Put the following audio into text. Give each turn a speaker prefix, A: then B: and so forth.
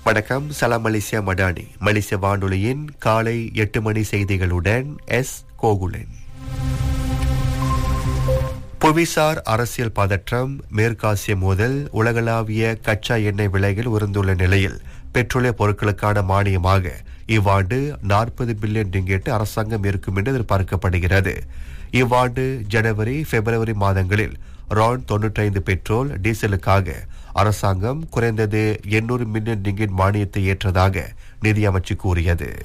A: வணக்கம். சலாம் மலேசியா மடானி மலேசிய வானொலியின் காலை 8 மணி செய்திகளுடன் எஸ் கோகுலன். புவிசார் அரசியல் பதற்றம், மேற்காசிய மோதல், உலகளாவிய கச்சா எண்ணெய் விலைகள் உயர்ந்துள்ள நிலையில் பெட்ரோலிய பொருட்களுக்கான மானியமாக இவ்வாண்டு 40 பில்லியன் ரிங்கெட் அரசாங்கம் இருக்கும் என்று எதிர்பார்க்கப்படுகிறது. இவ்வாண்டு ஜனவரி, பிப்ரவரி மாதங்களில் ரான் 95 பெட்ரோல், டீசலுக்காக அரசாங்கம் குறைந்தது 800 மில்லியன் ரிங்கெட் மானியத்தை ஏற்றதாக நிதியமைச்சு கூறியது.